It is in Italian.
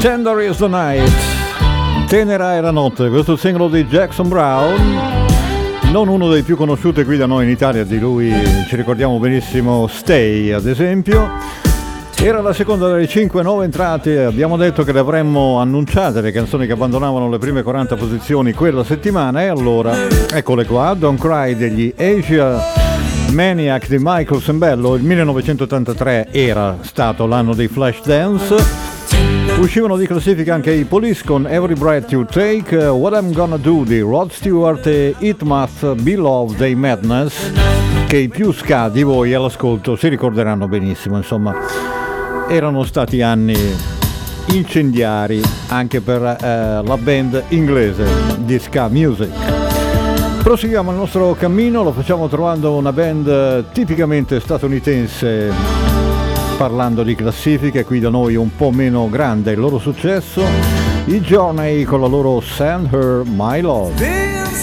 Tender is the Night, tenera è la notte, questo è il singolo di Jackson Browne, non uno dei più conosciuti qui da noi in Italia, di lui ci ricordiamo benissimo Stay ad esempio. Era la seconda delle 5 nuove entrate, abbiamo detto che le avremmo annunciate le canzoni che abbandonavano le prime 40 posizioni quella settimana e allora eccole qua. Don't Cry degli Asia Maniac di Michael Sembello, il 1983 era stato l'anno dei Flashdance. Uscivano di classifica anche i Police con Every Breath You Take, What I'm Gonna Do di Rod Stewart e It Must Be Love dei Madness, che i più ska di voi all'ascolto si ricorderanno benissimo, insomma erano stati anni incendiari anche per la band inglese di ska music. Proseguiamo il nostro cammino, lo facciamo trovando una band tipicamente statunitense, parlando di classifiche, qui da noi un po' meno grande il loro successo, i Journey con la loro Send Her My Love.